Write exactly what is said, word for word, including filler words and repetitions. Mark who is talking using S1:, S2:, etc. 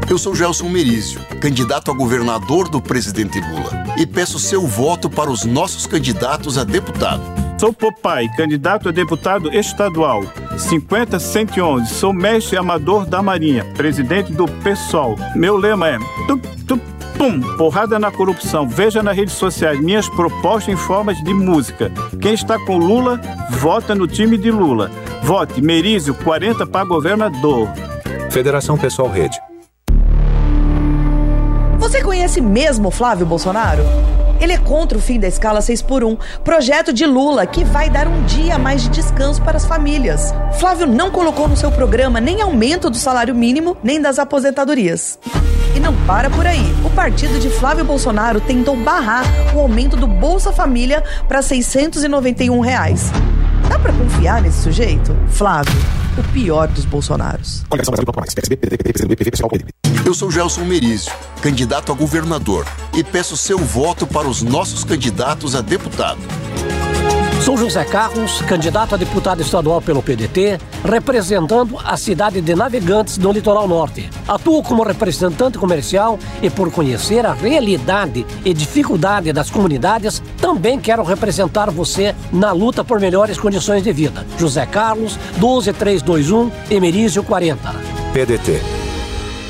S1: Eu sou Gelson Merizio, candidato a governador do presidente Lula, e peço seu voto para os nossos candidatos a deputado.
S2: Sou Popai, candidato a deputado estadual, cinquenta cento e onze. Sou mestre amador da Marinha, presidente do PSOL. Meu lema é tup, tup, pum, porrada na corrupção. Veja nas redes sociais minhas propostas em formas de música. Quem está com Lula, vota no time de Lula. Vote Merizio quarenta para governador.
S3: Federação Pessoal Rede.
S4: Você conhece mesmo Flávio Bolsonaro? Ele é contra o fim da escala seis por um, projeto de Lula que vai dar um dia a mais de descanso para as famílias. Flávio não colocou no seu programa nem aumento do salário mínimo, nem das aposentadorias. E não para por aí. O partido de Flávio Bolsonaro tentou barrar o aumento do Bolsa Família para seiscentos e noventa e um reais. Dá pra confiar nesse sujeito? Flávio, o pior dos Bolsonaros.
S1: Eu sou Gelson Merizio, candidato a governador, e peço seu voto para os nossos candidatos a deputado.
S5: Sou José Carlos, candidato a deputado estadual pelo P D T, representando a cidade de Navegantes, no litoral norte. Atuo como representante comercial e, por conhecer a realidade e dificuldade das comunidades, também quero representar você na luta por melhores condições de vida. José Carlos, doze três dois um, Merizio quarenta.
S3: P D T.